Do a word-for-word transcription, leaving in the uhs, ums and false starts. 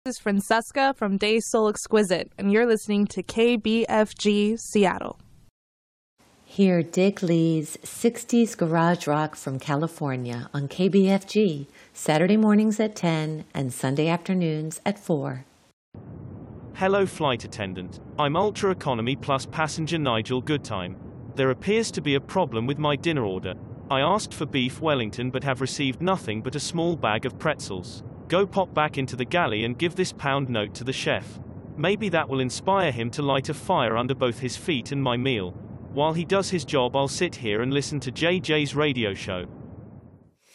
This is Francesca from Day Soul Exquisite, and you're listening to K B F G Seattle. Hear Dick Lee's sixties Garage Rock from California on K B F G, Saturday mornings at ten and Sunday afternoons at four. Hello flight attendant, I'm Ultra Economy Plus passenger Nigel Goodtime. There appears to be a problem with my dinner order. I asked for beef Wellington but have received nothing but a small bag of pretzels. Go pop back into the galley and give this pound note to the chef. Maybe that will inspire him to light a fire under both his feet and my meal. While he does his job, I'll sit here and listen to J J's radio show.